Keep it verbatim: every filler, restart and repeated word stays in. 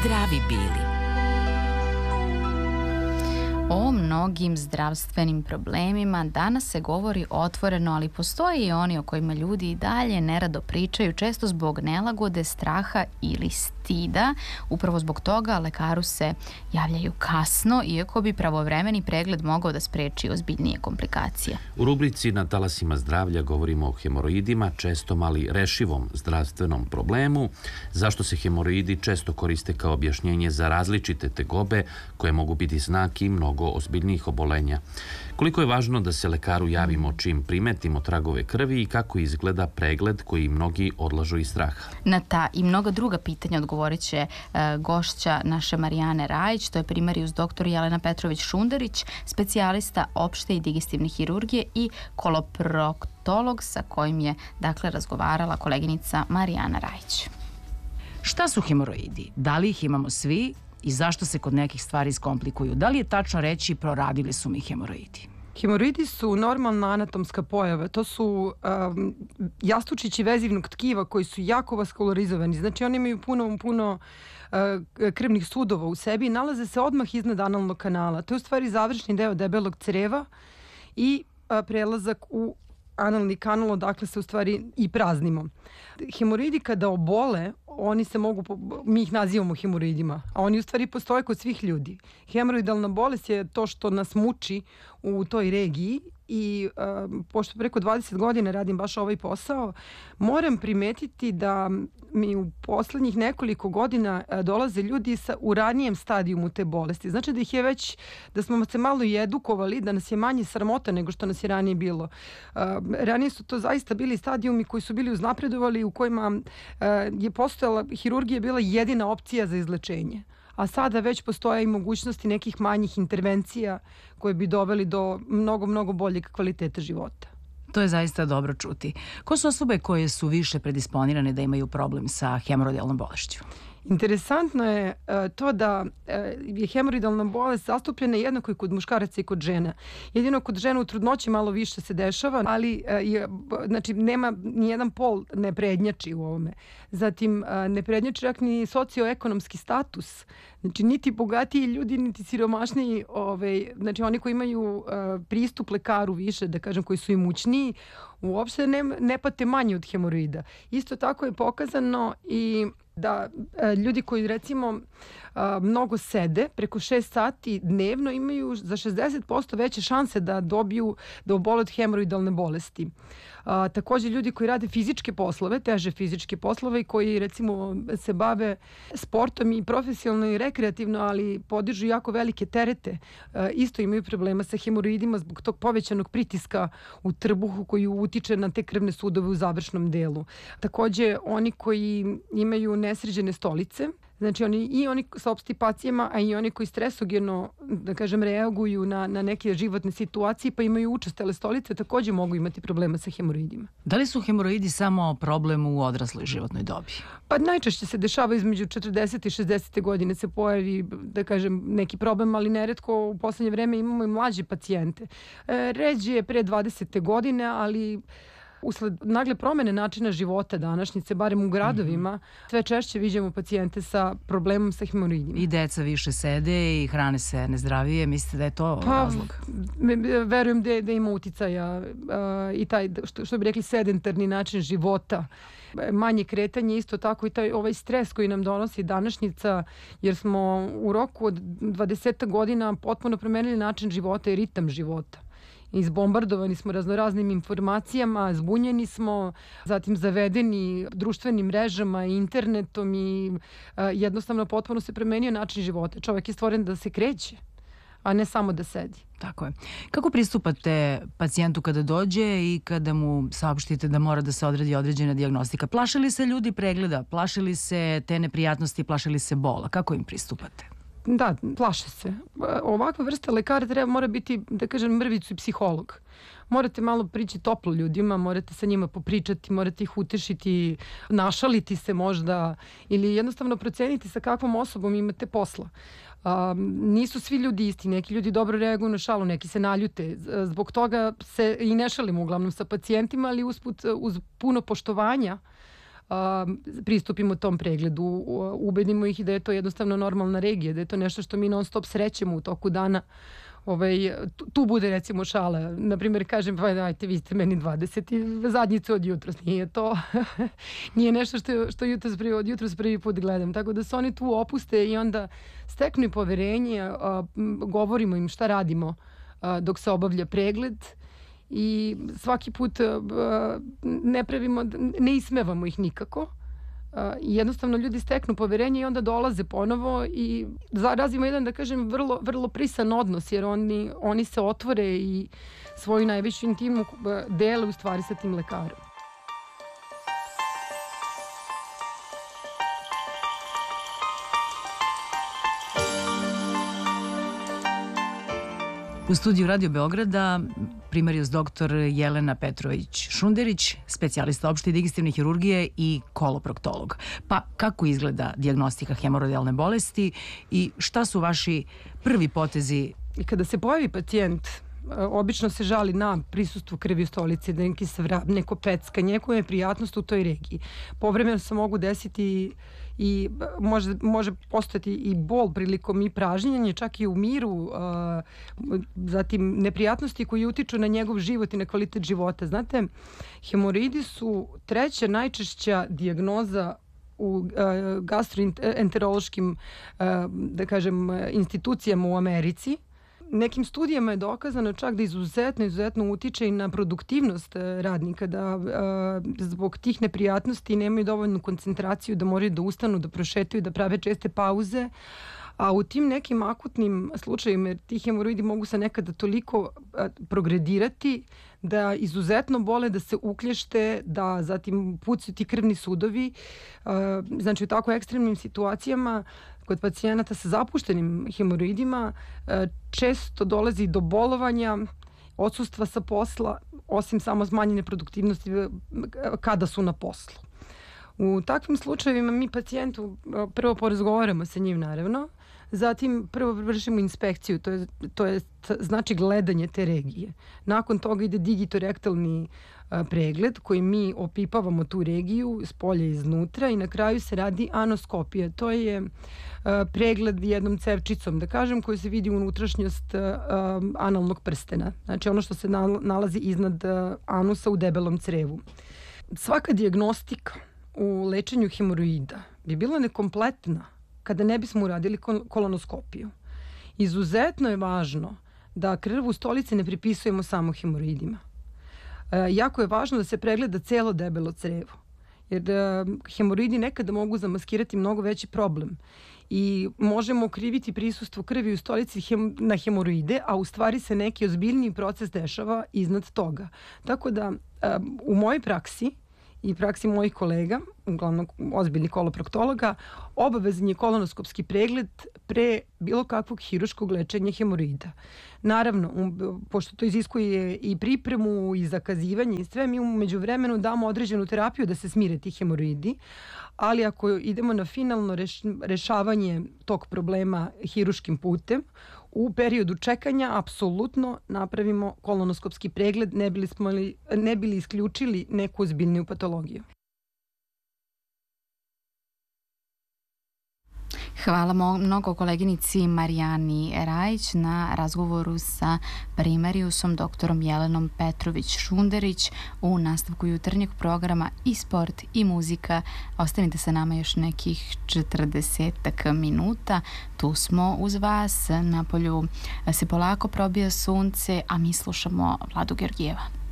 zdravi bili. O mnogim zdravstvenim problemima danas se govori otvoreno, ali postoje i oni o kojima ljudi i dalje nerado pričaju, često zbog nelagode, straha ili stida. Upravo zbog toga lekaru se javljaju kasno, iako bi pravovremeni pregled mogao da spreči ozbiljnije komplikacije. U rubrici Na talasima zdravlja govorimo o hemoroidima, često mali rešivom zdravstvenom problemu, zašto se hemoroidi često koriste kao objašnjenje za različite tegobe koje mogu biti znak i mnogo ozbiljnijih obolenja. Koliko je važno da se lekaru javimo čim primetimo tragove krvi i kako izgleda pregled koji mnogi odlažu iz straha. Na ta i mnoga druga pitanja odgovorit će e, gošća naše Marijane Rajić, to je primarijus doktor Jelena Petrović-Šunderić, specijalista opšte i digestivne hirurgije i koloproktolog sa kojim je dakle razgovarala koleginica Marijana Rajić. Šta su hemoroidi? Da li ih imamo svi? I zašto se kod nekih stvari iskomplikuju? Da li je tačno reći proradili su mi hemoroidi? Hemoroidi su normalna anatomska pojava. To su um, jastučići vezivnog tkiva koji su jako vaskularizovani. Znači oni imaju puno, puno uh, krvnih sudova u sebi i nalaze se odmah iznad analnog kanala. To je u stvari završni deo debelog creva i uh, prelazak u analni kanal, odakle se u stvari i praznimo. Hemoroidi kada obole, oni se mogu, mi ih nazivamo hemoroidima, a oni u stvari postoje kod svih ljudi. Hemoroidalna bolest je to što nas muči u toj regiji i um, pošto preko dvadeset godina radim baš ovaj posao, moram primetiti da mi u poslednjih nekoliko godina uh, dolaze ljudi sa, u ranijem stadijumu te bolesti. Znači da ih je već, da smo se malo i edukovali, da nas je manje sramota nego što nas je ranije bilo. Uh, ranije su to zaista bili stadijumi koji su bili uznapredovali, u kojima uh, je postojala, hirurgija je bila jedina opcija za izlečenje. A sada već postoje i mogućnosti nekih manjih intervencija koje bi doveli do mnogo, mnogo boljeg kvaliteta života. To je zaista dobro čuti. Ko su osobe koje su više predisponirane da imaju problem sa hemoroidalnom bolešću? Interesantno je uh, to da uh, je hemoroidalna bolest zastupljena jednako i kod muškaraca i kod žena. Jedino kod žena u trudnoći malo više se dešava, ali uh, je, znači, nema nijedan pol ne prednjači u ovome. Zatim uh, ne prednjači čak ni socioekonomski status. Znači niti bogatiji ljudi, niti siromašniji, ovaj, znači oni koji imaju uh, pristup lekaru više, da kažem, koji su imućniji, uopšte ne, ne pate manje od hemoroida. Isto tako je pokazano i da e, ljudi koji recimo a, mnogo sede preko šest sati dnevno imaju za šezdeset posto veće šanse da dobiju, da obole od hemoroidalne bolesti. A, takođe ljudi koji rade fizičke poslove, teže fizičke poslove i koji recimo se bave sportom i profesionalno i rekreativno, ali podižu jako velike terete, a, isto imaju problema sa hemoroidima zbog tog povećanog pritiska u trbuhu koji utiče na te krvne sudove u završnom delu. Takođe oni koji imaju nesređene stolice, znači oni, i oni sa opstipacijama, a i oni koji stresogeno, da kažem, reaguju na, na neke životne situacije pa imaju učestale stolice, takođe mogu imati problema sa hemoroidima. Da li su hemoroidi samo problem u odrasloj životnoj dobi? Pa najčešće se dešava između četrdesete i šezdesete godine se pojavi, da kažem, neki problem, ali neretko u poslednje vreme imamo i mlađe pacijente. E, ređe je pre dvadesete godine, ali usled nagle promene načina života današnjice, barem u gradovima, sve češće viđamo pacijente sa problemom sa hemoroidima. I deca više sede i hrane se nezdravije. Mislite da je to pa, razlog? Verujem da, da ima uticaja uh, i taj, što, što bi rekli, sedentarni način života. Manje kretanje, isto tako i taj ovaj stres koji nam donosi današnjica, jer smo u roku od dvadeset godina potpuno promenili način života i ritam života. Izbombardovani smo raznoraznim informacijama, zbunjeni smo, zatim zavedeni društvenim mrežama i internetom i uh, jednostavno potpuno se promenio način života. Čovjek je stvoren da se kreće, a ne samo da sedi. Tako je. Kako pristupate pacijentu kada dođe i kada mu saopštite da mora da se odredi određena dijagnostika? Plašili se ljudi pregleda? Plašili se te neprijatnosti? Plašili se bola? Kako im pristupate? Da, plaše se. Ovakva vrsta lekara treba, mora biti, da kažem, mrvicu i psiholog. Morate malo prići toplo ljudima, morate sa njima popričati, morate ih utešiti, našaliti se možda ili jednostavno proceniti sa kakvom osobom imate posla. Um, nisu svi ljudi isti, neki ljudi dobro reaguju na šalu, neki se naljute. Zbog toga se i ne šalimo uglavnom sa pacijentima, ali usput uz puno poštovanja pristupimo tom pregledu. Ubedimo ih da je to jednostavno normalna regija, da je to nešto što mi non stop srećemo u toku dana. Ovaj, tu, tu bude recimo šala. Naprimjer, kažem, pa dajte, vi ste meni dvadeset i zadnjice od jutros. Nije to, nije nešto što, što jutros prvi, od jutros prvi put gledam. Tako da se oni tu opuste i onda steknu poverenje, a, govorimo im šta radimo a, dok se obavlja pregled i svaki put a, ne pravimo, ne ismevamo ih nikako. Uh, jednostavno ljudi steknu poverenje i onda dolaze ponovo i razvijemo jedan, da kažem, vrlo, vrlo prisan odnos, jer oni, oni se otvore i svoju najveću intimu dele u stvari sa tim lekarom. U studiju Radio Beograda primarijus doktor Jelena Petrović-Šunderić, specijalista opšte i digestivne hirurgije i koloproktolog. Pa kako izgleda dijagnostika hemoroidelne bolesti i šta su vaši prvi potezi? I kada se pojavi pacijent, obično se žali na prisustvu krvi u stolici, da neki svrab, neko peckanje, neko je prijatnost u toj regiji. Povremeno se mogu desiti i može, može postojati i bol prilikom i pražnjenja, čak i u miru, a, zatim neprijatnosti koji utiču na njegov život i na kvalitet života. Znate, hemoroidi su treća najčešća dijagnoza u a, gastroenterološkim a, da kažem, institucijama u Americi. Nekim studijama je dokazano čak da izuzetno, izuzetno utiče i na produktivnost radnika, da a, zbog tih neprijatnosti nemaju dovoljnu koncentraciju, da moraju da ustanu, da prošetaju, da prave česte pauze. A u tim nekim akutnim slučajima, jer ti hemoroidi mogu se nekada toliko a, progredirati da izuzetno bole, da se uklješte, da zatim pucaju ti krvni sudovi. A, znači u tako ekstremnim situacijama kod pacijenata sa zapuštenim hemoroidima često dolazi do bolovanja, odsustva sa posla, osim samo smanjene produktivnosti kada su na poslu. U takvim slučajevima mi pacijentu prvo porazgovaramo sa njim, naravno, zatim prvo vršimo inspekciju, to je, to je znači gledanje te regije. Nakon toga ide digitorektalni pregled koji mi opipavamo tu regiju s polja iznutra i na kraju se radi anoskopija. To je pregled jednom cevčicom, da kažem, koji se vidi unutrašnjost analnog prstena. Znači ono što se nalazi iznad anusa u debelom crevu. Svaka dijagnostika u lečenju hemoroida bi bila nekompletna kada ne bismo uradili kolonoskopiju. Izuzetno je važno da krv u stolici ne pripisujemo samo hemoroidima. E, jako je važno da se pregleda celo debelo crevo, jer e, hemoroidi nekada mogu zamaskirati mnogo veći problem i možemo okriviti prisustvo krvi u stolici hem, na hemoroide, a u stvari se neki ozbiljniji proces dešava iznad toga. Tako da e, u mojoj praksi i praksi mojih kolega, uglavnom ozbiljnih koloproktologa, obavezan je kolonoskopski pregled pre bilo kakvog hirurškog lečenja hemoroida. Naravno, pošto to iziskuje i pripremu i zakazivanje i sve, mi u međuvremenu damo određenu terapiju da se smire ti hemoroidi, ali ako idemo na finalno reš, rešavanje tog problema hirurškim putem, u periodu čekanja apsolutno napravimo kolonoskopski pregled, ne bili, smo li, ne bili isključili neku ozbiljniju patologiju. Hvala mnogo koleginici Marijani Rajić na razgovoru sa primarijusom doktorom Jelenom Petrović-Šunderić u nastavku jutarnjeg programa i sport i muzika. Ostanite sa nama još nekih četrdesetak minuta. Tu smo uz vas, na polju se polako probija sunce, a mi slušamo Vladu Georgijeva.